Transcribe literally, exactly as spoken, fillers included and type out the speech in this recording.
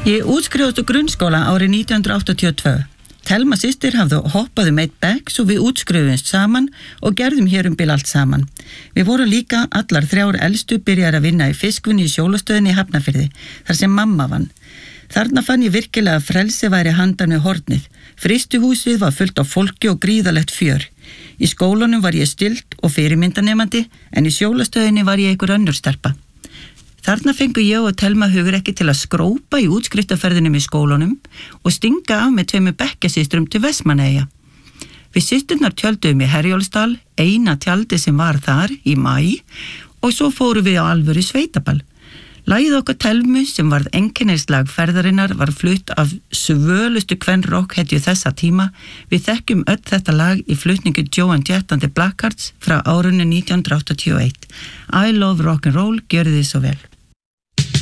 Ég útskrifaðist úr grunnskóla árið nítján hundruð áttatíu og tvö. Telma systir hafði hoppað um eitt bekk svo við útskrifuðumst saman og gerðum hér um bil allt saman. Við vorum líka allar þrjár elstu byrjar að vinna í fiskvinni í sjólastöðinni í Hafnarfirði, þar sem mamma vann. Þarna fann ég virkilega að frelsi væri handan við hornið. Frystihúsið var fullt af fólki og gríðalegt fjör. Í skólanum var ég stilt og fyrirmyndanemandi, en í sjólastöðinni var ég einhver önnur stelpa. Þarna fengu ég og Telma hugur ekki til að skrópa í útskriftarferðinum í skólanum og stinga af með tveimur bekkjarsystrum til Vestmannaeyja. Við systurnar tjölduðum í Herjólfsdal, eina tjaldi sem var þar í maí, og svo fórum við á alvöru sveitaball. Lagið okkar Telmu sem varð einkennislag ferðarinnar var flutt af svölustu kvenrock hetju þessa tíma. Við þekkjum öll þetta lag í flutningu Joan Jett and the Blackhearts frá árunni nítján hundruð áttatíu og eitt. I love rock'n'roll, gjörðu þið svo vel.